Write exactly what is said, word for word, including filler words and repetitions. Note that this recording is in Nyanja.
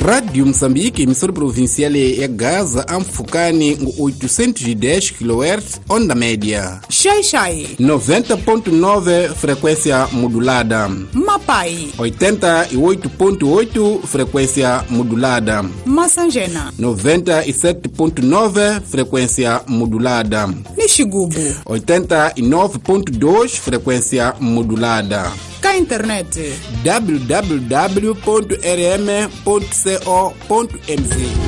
Rádio Moçambique, emissora provincial ya Gaza, Amfukani, oitocentos e dez quilohertz, onda média. Xai-Xai, noventa ponto nove, frequência modulada. Mapai, oitenta e oito ponto oito, frequência modulada. Massangena, noventa e sete ponto nove, frequência modulada. Nixigubo, oitenta e nove ponto dois, frequência modulada. Cá internet w w w ponto r m ponto co ponto m z.